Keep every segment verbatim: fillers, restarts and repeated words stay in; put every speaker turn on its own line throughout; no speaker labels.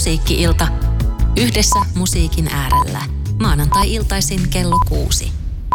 Musiikki-ilta. Yhdessä musiikin äärellä. Maanantai-iltaisin kello kuusi.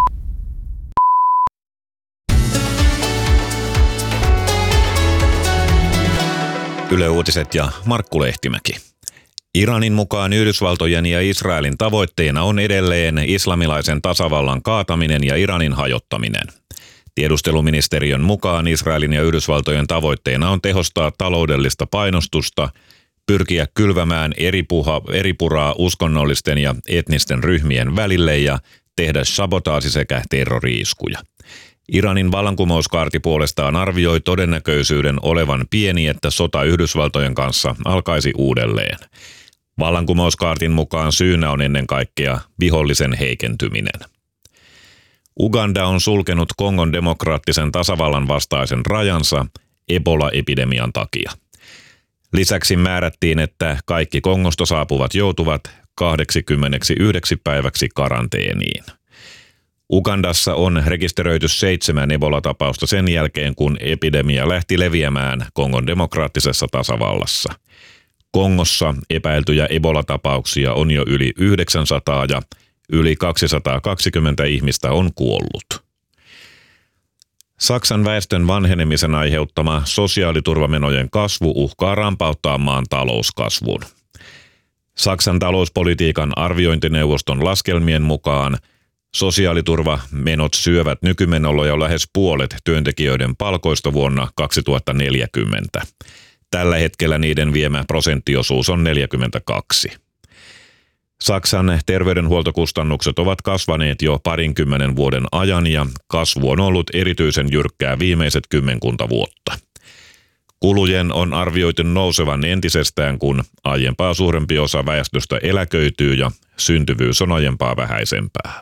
Yle Uutiset ja Markku Lehtimäki. Iranin mukaan Yhdysvaltojen ja Israelin tavoitteena on edelleen islamilaisen tasavallan kaataminen ja Iranin hajottaminen. Tiedusteluministeriön mukaan Israelin ja Yhdysvaltojen tavoitteena on tehostaa taloudellista painostusta, pyrkiä kylvämään eripuha, eripuraa uskonnollisten ja etnisten ryhmien välille ja tehdä sabotaasi sekä terrori-iskuja. Iranin vallankumouskaarti puolestaan arvioi todennäköisyyden olevan pieni, että sota Yhdysvaltojen kanssa alkaisi uudelleen. Vallankumouskaartin mukaan syynä on ennen kaikkea vihollisen heikentyminen. Uganda on sulkenut Kongon demokraattisen tasavallan vastaisen rajansa Ebola-epidemian takia. Lisäksi määrättiin, että kaikki Kongosta saapuvat joutuvat kaksikymmentäyhdeksän päiväksi karanteeniin. Ugandassa on rekisteröity seitsemän Ebola-tapausta sen jälkeen, kun epidemia lähti leviämään Kongon demokraattisessa tasavallassa. Kongossa epäiltyjä Ebola-tapauksia on jo yli yhdeksänsataa ja yli kaksisataakaksikymmentä ihmistä on kuollut. Saksan väestön vanhenemisen aiheuttama sosiaaliturvamenojen kasvu uhkaa rampauttaa maan talouskasvun. Saksan talouspolitiikan arviointineuvoston laskelmien mukaan sosiaaliturvamenot syövät nykymenolla jo lähes puolet työntekijöiden palkoista vuonna kaksituhattaneljäkymmentä. Tällä hetkellä niiden viemä prosenttiosuus on neljäkymmentäkaksi. Saksan terveydenhuoltokustannukset ovat kasvaneet jo parinkymmenen vuoden ajan ja kasvu on ollut erityisen jyrkkää viimeiset kymmenkunta vuotta. Kulujen on arvioitu nousevan entisestään, kun aiempaa suurempi osa väestöstä eläköityy ja syntyvyys on aiempaa vähäisempää.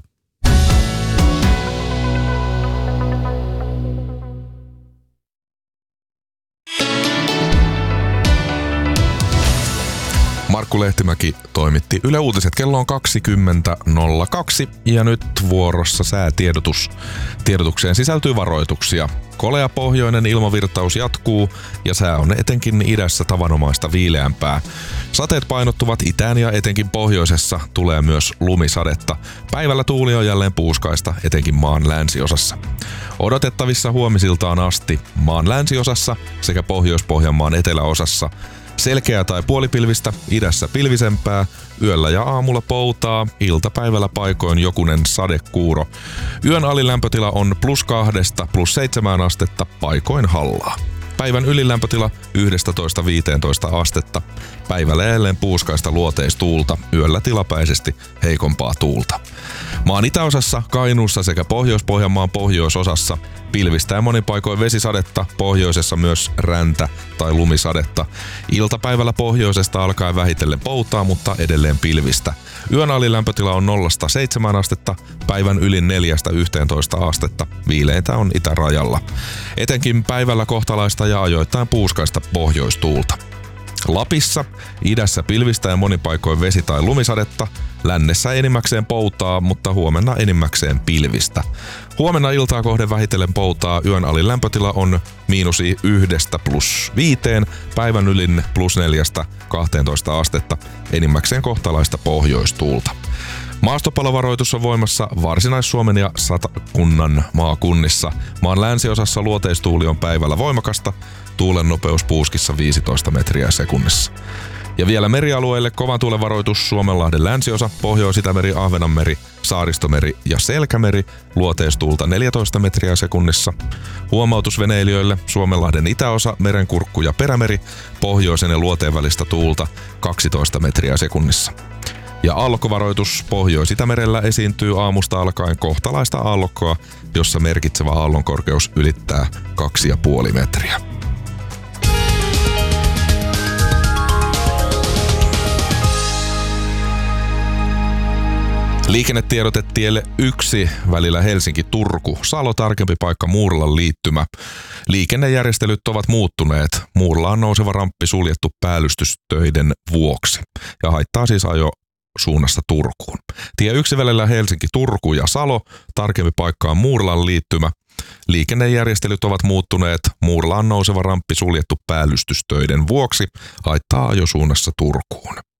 Markku Lehtimäki toimitti Yle Uutiset. Kello on kaksikymmentä nolla kaksi ja nyt vuorossa säätiedotus. Tiedotukseen sisältyy varoituksia. Kolea pohjoinen ilmavirtaus jatkuu ja sää on etenkin idässä tavanomaista viileämpää. Sateet painottuvat itään ja etenkin pohjoisessa tulee myös lumisadetta. Päivällä tuuli on jälleen puuskaista etenkin maan länsiosassa. Odotettavissa huomisiltaan asti maan länsiosassa sekä Pohjois-Pohjanmaan eteläosassa selkeää tai puolipilvistä, idässä pilvisempää, yöllä ja aamulla poutaa, iltapäivällä paikoin jokunen sadekuuro. Yön alilämpötila on plus kahdesta plus seitsemään astetta, paikoin hallaa. Päivän ylilämpötila yksitoista viisitoista astetta. Päivällä jälleen puuskaista luoteistuulta, yöllä tilapäisesti heikompaa tuulta. Maan itäosassa, Kainuussa sekä Pohjois-Pohjanmaan pohjoisosassa pilvistä ja monin paikoin vesisadetta, pohjoisessa myös räntä- tai lumisadetta. Iltapäivällä pohjoisesta alkaen vähitellen poutaa, mutta edelleen pilvistä. Yön alilämpötila on nollasta seitsemään astetta, päivän yli neljästä yhteentoista astetta, viileintä on itärajalla. Etenkin päivällä kohtalaista ja ajoittain puuskaista pohjoistuulta. Lapissa, idässä pilvistä ja monin paikoin vesi- tai lumisadetta, lännessä enimmäkseen poutaa, mutta huomenna enimmäkseen pilvistä. Huomenna iltaa kohden vähitellen poutaa, yön alilämpötila on miinus yhdestä plus viiteen, päivän ylin plus neljästä kahteentoista astetta, enimmäkseen kohtalaista pohjoistuulta. Maastopalovaroitus on voimassa Varsinais-Suomen ja Satakunnan maakunnissa. Maan länsiosassa luoteistuuli on päivällä voimakasta, tuulen nopeus puuskissa viisitoista metriä sekunnissa. Ja vielä merialueille kovan tuulen varoitus Suomenlahden länsiosa, Pohjois-Itämeri, Ahvenanmeri, Saaristomeri ja Selkämeri, luoteistuulta neljätoista metriä sekunnissa. Huomautus veneilijöille Suomenlahden itäosa, Merenkurkku ja Perämeri, pohjoisen ja luoteen välistä tuulta kaksitoista metriä sekunnissa. Ja aallokkovaroitus Pohjois-Itämerellä esiintyy aamusta alkaen kohtalaista aallokkoa, jossa merkitsevä aallonkorkeus ylittää kaksi pilkku viisi metriä. Liikennetiedote tielle yksi välillä Helsinki-Turku. Salo tarkempi paikka Muurilan liittymä. Liikennejärjestelyt ovat muuttuneet. Muurilaan nouseva ramppi suljettu päällystystöiden vuoksi ja haittaa siis ajo suunnassa Turkuun. Tie yksi välillä Helsinki-Turku ja Salo, tarkempi paikka on Muurilan liittymä. Liikennejärjestelyt ovat muuttuneet. Muurilaan nouseva ramppi suljettu päällystystöiden vuoksi haittaa ajosuunnassa Turkuun.